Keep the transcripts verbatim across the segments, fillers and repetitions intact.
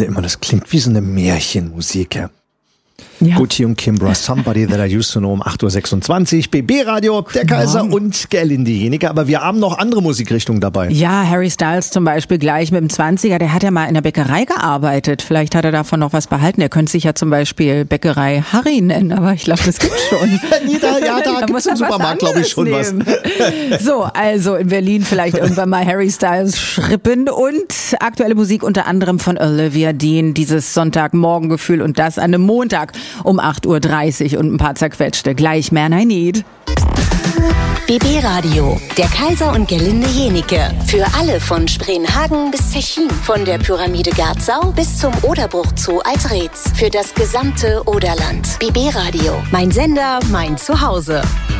finde immer, das klingt wie so eine Märchenmusik, ja. Ja. Gucci und Kimbra, Somebody That I Used to Know um acht Uhr sechsundzwanzig, B B Radio, der Kaiser Wow. und Gerlinde Jeniker. Aber wir haben noch andere Musikrichtungen dabei. Ja, Harry Styles zum Beispiel gleich mit dem zwanziger, der hat ja mal in der Bäckerei gearbeitet. Vielleicht hat er davon noch was behalten. Er könnte sich ja zum Beispiel Bäckerei Harry nennen, aber ich glaube, das gibt's schon. da, ja, da, Da gibt's muss im er was Supermarkt, glaube ich, schon was. nehmen. So, also in Berlin vielleicht irgendwann mal Harry Styles schrippen und aktuelle Musik unter anderem von Olivia Dean, dieses Sonntagmorgengefühl und das an einem Montag um acht Uhr dreißig und ein paar zerquetschte. Gleich Man I Need. B B Radio, der Kaiser und Gerlinde Jeniker. Für alle von Spreenhagen bis Zechin. Von der Pyramide Garzau bis zum Oderbruch Zoo Altreetz. Für das gesamte Oderland. B B Radio, mein Sender, mein Zuhause.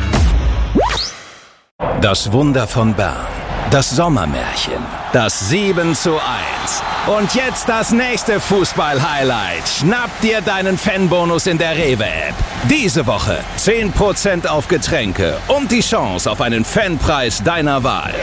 Das Wunder von Bern. Das Sommermärchen. Das sieben zu eins. Und jetzt das nächste Fußball-Highlight. Schnapp dir deinen Fanbonus in der Rewe-App. Diese Woche zehn Prozent auf Getränke und die Chance auf einen Fanpreis deiner Wahl.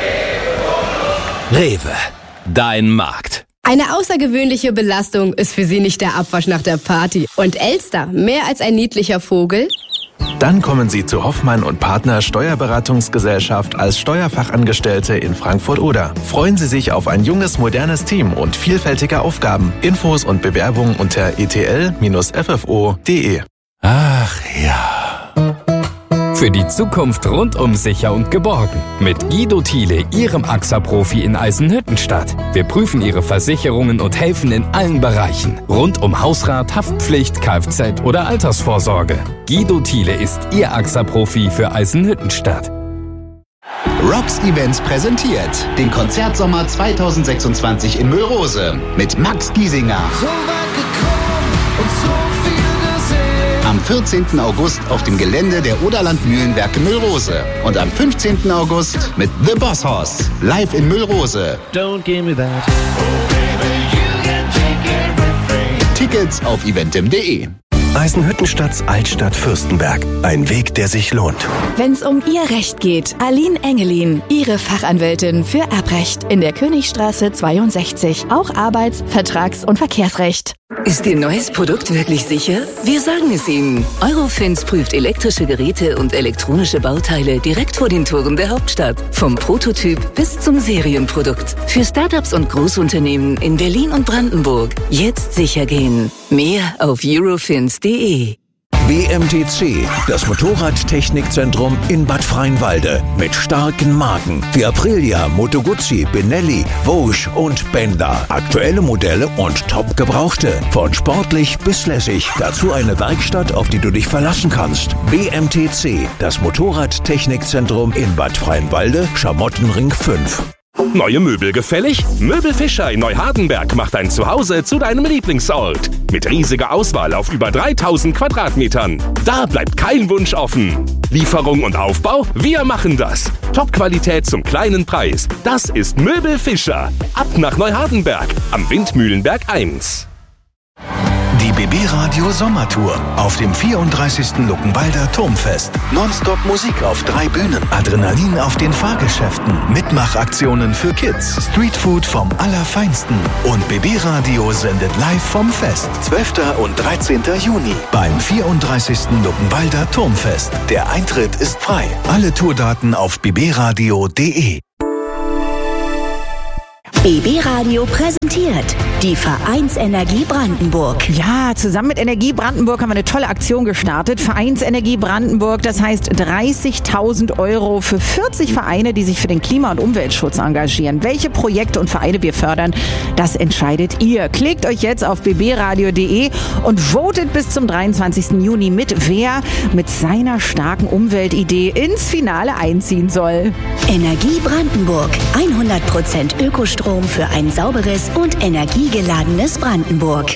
Rewe, dein Markt. Eine außergewöhnliche Belastung ist für Sie nicht der Abwasch nach der Party. Und Elster, mehr als ein niedlicher Vogel? Dann kommen Sie zu Hoffmann und Partner Steuerberatungsgesellschaft als Steuerfachangestellte in Frankfurt-Oder. Freuen Sie sich auf ein junges, modernes Team und vielfältige Aufgaben. Infos und Bewerbungen unter e t l Bindestrich f f o punkt d e. Ach ja. Für die Zukunft rundum sicher und geborgen. Mit Guido Thiele, Ihrem A X A-Profi in Eisenhüttenstadt. Wir prüfen Ihre Versicherungen und helfen in allen Bereichen. Rund um Hausrat, Haftpflicht, Kfz oder Altersvorsorge. Guido Thiele ist Ihr A X A-Profi für Eisenhüttenstadt. Rocks Events präsentiert den Konzertsommer zweitausendsechsundzwanzig in Müllrose mit Max Giesinger. So weit gekommen und so viel gesehen. Am vierzehnten August auf dem Gelände der Oderland Mühlenwerke Müllrose. Und am fünfzehnten August mit The Boss Hoss. Live in Müllrose. Don't give me that. Oh baby, you can take everything. Tickets auf eventim punkt de. Eisenhüttenstadts Altstadt Fürstenberg. Ein Weg, der sich lohnt. Wenn's um Ihr Recht geht, Aline Engelin, Ihre Fachanwältin für Erbrecht in der Königstraße zweiundsechzig. Auch Arbeits-, Vertrags- und Verkehrsrecht. Ist Ihr neues Produkt wirklich sicher? Wir sagen es Ihnen. Eurofins prüft elektrische Geräte und elektronische Bauteile direkt vor den Toren der Hauptstadt. Vom Prototyp bis zum Serienprodukt. Für Startups und Großunternehmen in Berlin und Brandenburg. Jetzt sicher gehen. Mehr auf eurofins punkt de. B M T C, das Motorradtechnikzentrum in Bad Freienwalde. Mit starken Marken wie Aprilia, Moto Guzzi, Benelli, Vosges und Benda. Aktuelle Modelle und top gebrauchte. Von sportlich bis lässig. Dazu eine Werkstatt, auf die du dich verlassen kannst. B M T C, das Motorradtechnikzentrum in Bad Freienwalde, Schamottenring fünf. Neue Möbel gefällig? Möbel Fischer in Neuhardenberg macht dein Zuhause zu deinem Lieblingsort. Mit riesiger Auswahl auf über dreitausend Quadratmetern. Da bleibt kein Wunsch offen. Lieferung und Aufbau? Wir machen das. Top-Qualität zum kleinen Preis. Das ist Möbel Fischer. Ab nach Neuhardenberg am Windmühlenberg eins. Die B B-Radio Sommertour auf dem vierunddreißigsten Luckenwalder Turmfest. Nonstop Musik auf drei Bühnen. Adrenalin auf den Fahrgeschäften. Mitmachaktionen für Kids. Streetfood vom Allerfeinsten. Und B B-Radio sendet live vom Fest. zwölften und dreizehnten Juni beim vierunddreißigsten Luckenwalder Turmfest. Der Eintritt ist frei. Alle Tourdaten auf b b radio punkt de. B B Radio präsentiert die Vereinsenergie Brandenburg. Ja, zusammen mit Energie Brandenburg haben wir eine tolle Aktion gestartet. Vereinsenergie Brandenburg, das heißt dreißigtausend Euro für vierzig Vereine, die sich für den Klima- und Umweltschutz engagieren. Welche Projekte und Vereine wir fördern, das entscheidet ihr. Klickt euch jetzt auf b b radio punkt de und votet bis zum dreiundzwanzigsten Juni mit, wer mit seiner starken Umweltidee ins Finale einziehen soll. Energie Brandenburg. hundert Prozent Ökostrom für ein sauberes und energiegeladenes Brandenburg.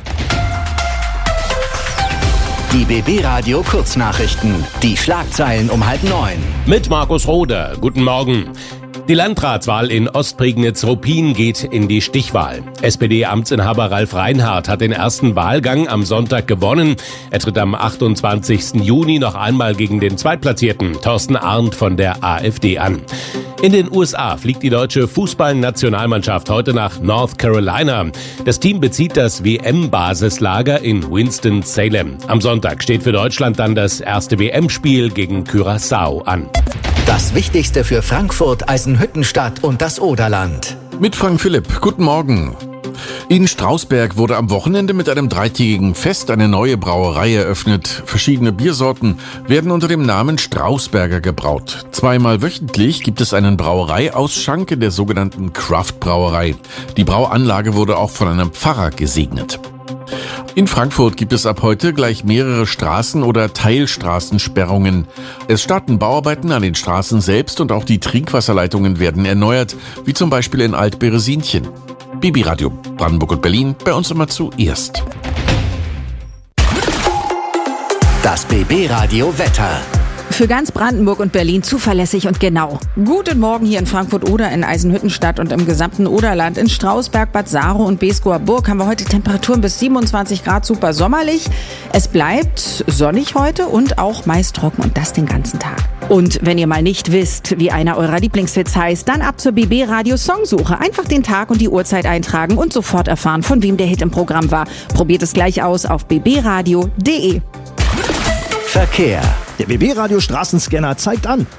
Die B B-Radio Kurznachrichten. Die Schlagzeilen um halb neun. Mit Markus Roder. Guten Morgen. Die Landratswahl in Ostprignitz-Ruppin geht in die Stichwahl. S P D-Amtsinhaber Ralf Reinhardt hat den ersten Wahlgang am Sonntag gewonnen. Er tritt am achtundzwanzigsten Juni noch einmal gegen den Zweitplatzierten Thorsten Arndt von der AfD an. In den U S A fliegt die deutsche Fußballnationalmannschaft heute nach North Carolina. Das Team bezieht das W M-Basislager in Winston-Salem. Am Sonntag steht für Deutschland dann das erste W M-Spiel gegen Curaçao an. Das Wichtigste für Frankfurt, Eisenhüttenstadt und das Oderland. Mit Frank Philipp. Guten Morgen. In Strausberg wurde am Wochenende mit einem dreitägigen Fest eine neue Brauerei eröffnet. Verschiedene Biersorten werden unter dem Namen Strausberger gebraut. Zweimal wöchentlich gibt es einen Brauereiausschank in der sogenannten Craft-Brauerei. Die Brauanlage wurde auch von einem Pfarrer gesegnet. In Frankfurt gibt es ab heute gleich mehrere Straßen- oder Teilstraßensperrungen. Es starten Bauarbeiten an den Straßen selbst und auch die Trinkwasserleitungen werden erneuert, wie zum Beispiel in Alt-Beresinchen. B B Radio Brandenburg und Berlin, bei uns immer zuerst. Das B B Radio Wetter. Für ganz Brandenburg und Berlin zuverlässig und genau. Guten Morgen hier in Frankfurt-Oder, in Eisenhüttenstadt und im gesamten Oderland. In Strausberg, Bad Saro und Beeskower Burg haben wir heute Temperaturen bis siebenundzwanzig Grad, super sommerlich. Es bleibt sonnig heute und auch meist trocken und das den ganzen Tag. Und wenn ihr mal nicht wisst, wie einer eurer Lieblingshits heißt, dann ab zur B B Radio Songsuche. Einfach den Tag und die Uhrzeit eintragen und sofort erfahren, von wem der Hit im Programm war. Probiert es gleich aus auf b b radio punkt d e. Verkehr. Der B B Radio Straßenscanner zeigt an.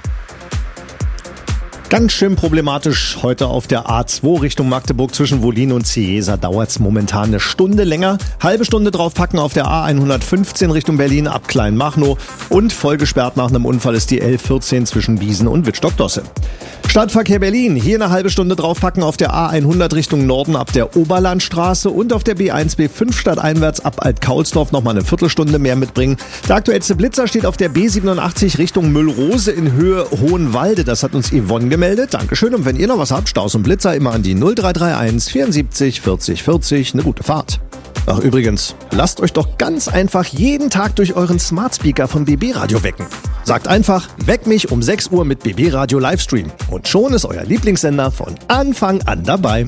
Ganz schön problematisch heute auf der A zwei Richtung Magdeburg zwischen Wollin und Ciesa. Dauert's momentan eine Stunde länger. Halbe Stunde draufpacken auf der A hundertfünfzehn Richtung Berlin ab Kleinmachnow. Und voll gesperrt nach einem Unfall ist die L vierzehn zwischen Biesen und Wittstock-Dosse. Stadtverkehr Berlin. Hier eine halbe Stunde draufpacken auf der A hundert Richtung Norden ab der Oberlandstraße und auf der B eins B fünf stadteinwärts ab Alt-Kaulsdorf nochmal eine Viertelstunde mehr mitbringen. Der aktuellste Blitzer steht auf der B siebenundachtzig Richtung Müllrose in Höhe Hohenwalde. Das hat uns Yvonne gemeldet. Dankeschön. Und wenn ihr noch was habt, Staus und Blitzer immer an die null drei drei eins vierundsiebzig vierzig vierzig. Eine gute Fahrt. Ach übrigens, lasst euch doch ganz einfach jeden Tag durch euren Smart Speaker von B B Radio wecken. Sagt einfach, weck mich um sechs Uhr mit B B Radio Livestream. Und schon ist euer Lieblingssender von Anfang an dabei.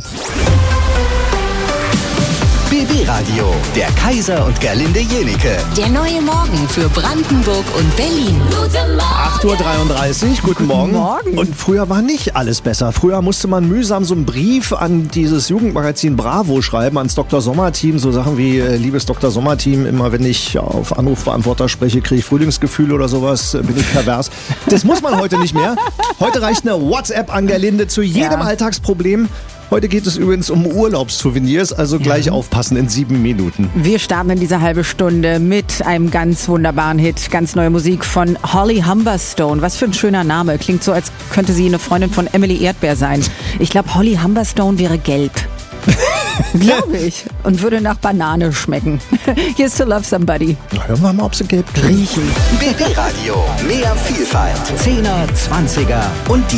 B B Radio, der Kaiser und Gerlinde Jenike. Der neue Morgen für Brandenburg und Berlin. Guten Morgen. acht Uhr dreiunddreißig, guten Morgen. Guten Morgen. Und früher war nicht alles besser. Früher musste man mühsam so einen Brief an dieses Jugendmagazin Bravo schreiben, ans Doktor Sommer-Team. So Sachen wie, äh, liebes Doktor Sommer-Team, immer wenn ich auf Anrufbeantworter spreche, kriege ich Frühlingsgefühl oder sowas, äh, bin ich pervers. Das muss man heute nicht mehr. Heute reicht eine WhatsApp an Gerlinde zu jedem Ja. Alltagsproblem. Heute geht es übrigens um Urlaubssouvenirs, also gleich ja. aufpassen in sieben Minuten. Wir starten in dieser halbe Stunde mit einem ganz wunderbaren Hit. Ganz neue Musik von Holly Humberstone. Was für ein schöner Name. Klingt so, als könnte sie eine Freundin von Emily Erdbeer sein. Ich glaube, Holly Humberstone wäre gelb. Glaube ich. Und würde nach Banane schmecken. Here's to Love Somebody. Na, hören wir mal, ob sie gelb riechen. B B Radio, mehr Vielfalt. Zehner, Zwanziger und die